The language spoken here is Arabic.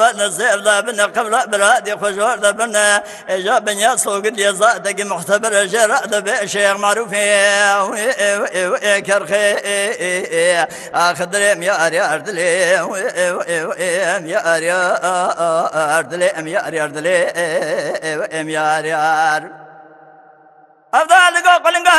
نزير بن قبل برادي خجور بن إجاب يا سوق اليزادك محتبر جراء بشيخ معروف كرخي أخدريم يا ريار دليم يا ريار دليم يا ريار دليم يا ريار أفضل قلنقا